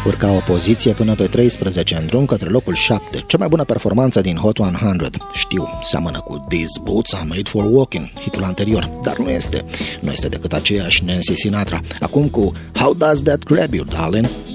urca o poziție până pe 13 în drum către locul 7, cea mai bună performanță din Hot 100. Știu, seamănă cu These Boots Are Made for Walking, hitul anterior, dar nu este decât aceeași Nancy Sinatra. Acum cu How Does That Grab You, Darling?